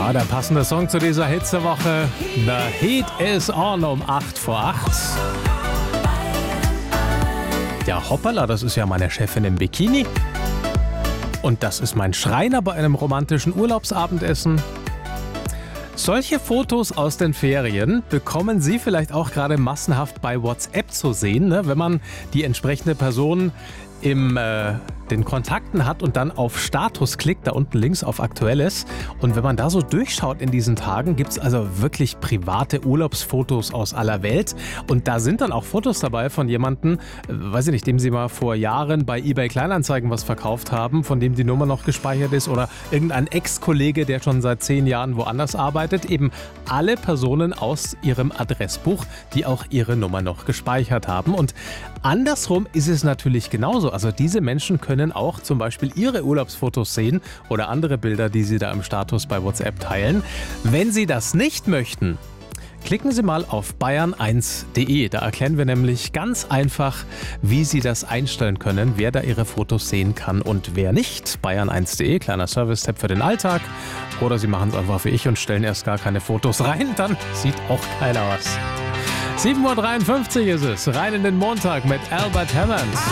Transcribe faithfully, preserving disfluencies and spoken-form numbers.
Ja, der passende Song zu dieser Hitzewoche. The Heat is on um acht vor acht. Ja, hoppala, das ist ja meine Chefin im Bikini. Und das ist mein Schreiner bei einem romantischen Urlaubsabendessen. Solche Fotos aus den Ferien bekommen Sie vielleicht auch gerade massenhaft bei WhatsApp zu sehen, ne? Wenn man die entsprechende Person im äh, den Kontakten hat und dann auf Status klickt, da unten links auf Aktuelles. Und wenn man da so durchschaut in diesen Tagen, gibt es also wirklich private Urlaubsfotos aus aller Welt. Und da sind dann auch Fotos dabei von jemandem, äh, weiß ich nicht, dem Sie mal vor Jahren bei eBay Kleinanzeigen was verkauft haben, von dem die Nummer noch gespeichert ist, oder irgendein Ex-Kollege, der schon seit zehn Jahren woanders arbeitet. Eben alle Personen aus ihrem Adressbuch, die auch ihre Nummer noch gespeichert haben. Und andersrum ist es natürlich genauso. Also diese Menschen können auch zum Beispiel ihre Urlaubsfotos sehen oder andere Bilder, die sie da im Status bei WhatsApp teilen. Wenn Sie das nicht möchten, klicken Sie mal auf bayern eins punkt de. Da erklären wir nämlich ganz einfach, wie Sie das einstellen können, wer da Ihre Fotos sehen kann und wer nicht. bayern eins punkt de, kleiner Service-Tipp für den Alltag. Oder Sie machen es einfach wie ich und stellen erst gar keine Fotos rein, dann sieht auch keiner was. sieben Uhr dreiundfünfzig ist es, rein in den Montag mit Albert Hammond.